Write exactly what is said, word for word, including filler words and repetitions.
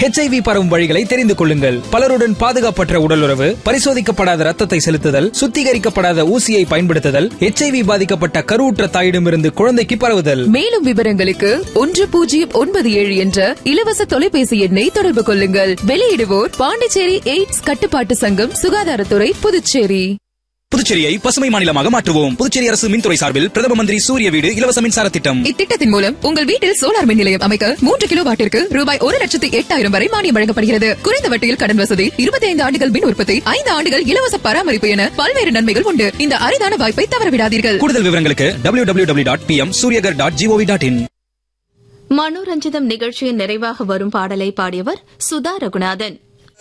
H I V பரவும் வழிகளை தெரிந்து கொள்ளுங்கள். பலருடன் பாதுகாப்பற்ற உடலுறவு, பரிசோதிக்கப்படாத ரத்தத்தை செலுத்துதல், சுத்திகரிக்கப்படாத ஊசியை பயன்படுத்துதல், ஹெச் ஐ வி பாதிக்கப்பட்ட கருவுற்ற தாயிடமிருந்து குழந்தைக்கு பரவுதல். மேலும் விவரங்களுக்கு ஒன்று பூஜ்ஜியம் ஒன்பது ஏழு என்ற இலவச தொலைபேசி எண்ணை தொடர்பு கொள்ளுங்கள். வெளியிடுவோர் பாண்டிச்சேரி எய்ட்ஸ் கட்டுப்பாட்டு சங்கம், சுகாதாரத்துறை, புதுச்சேரி. புதுச்சேரியை பசுமை மாநிலமாக மாற்றுவோம். புதுச்சேரி அரசு மின்துறை சார்பில் பிரதம மந்திரி சூரிய வீடு இலவச மின்சார திட்டம். இத்திட்டத்தின் மூலம் உங்கள் வீட்டில் சோலார் மின் நிலையம் அமைக்க மூன்று கிலோ வாட்டிற்கு ரூபாய் ஒரு லட்சத்து எட்டாயிரம் வரை மானியம் வழங்கப்படுகிறது. குறைந்த வட்டியில் கடன் வசதி, இருபத்தி ஐந்து ஆண்டுகள் மின் உற்பத்தி, ஐந்து ஆண்டுகள் இலவச பராமரிப்பு என பல்வேறு நன்மைகள் உண்டு. இந்த அரிதான வாய்ப்பை தவறவிடாதீர்கள். கூடுதல் விவரங்களுக்கு W W W dot B M Surya Ghar dot gov dot in. மனோரஞ்சிதம் நிகழ்ச்சியின் நிறைவாக வரும் பாடலை பாடியவர் சுதா ரகுநாதன்.